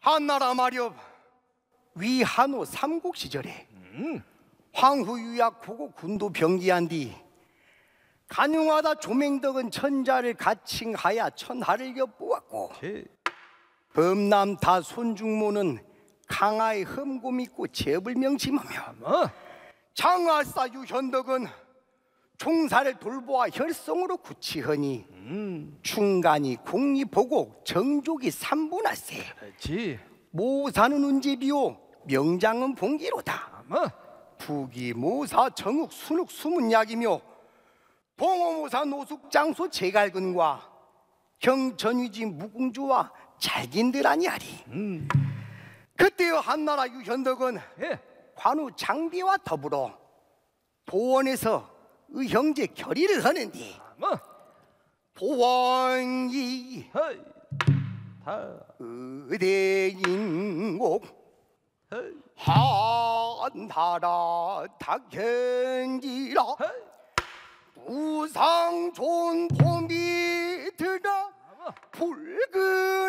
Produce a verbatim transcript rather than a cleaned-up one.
한나라 마렵 위한호 삼국 시절에 음. 황후유약 후고 군도 병기한 뒤 간용하다 조맹덕은 천자를 가칭하여 천하를 엿보았고 제... 범남다 손중모는 강하의 흠고 믿고 제업을 명심하며 뭐? 장하사 유현덕은 총사를 돌보아 혈성으로 구치하니 음. 충간이 국리보고 정족이 삼분할세 그렇지. 모사는 운제비요 명장은 봉기로다 뭐? 부기 모사 정욱 순욱 수문약이며 봉호모사 노숙장소 제갈근과 경전위지 무궁주와 잘긴들 아니하리 음. 그때의 한나라 유현덕은 예. 관우 장비와 더불어 도원에서 의형제 결의를 하는데 뭐? 도원이 의대인곡 한나라 탁현지라 우상존 봄이 들어 붉은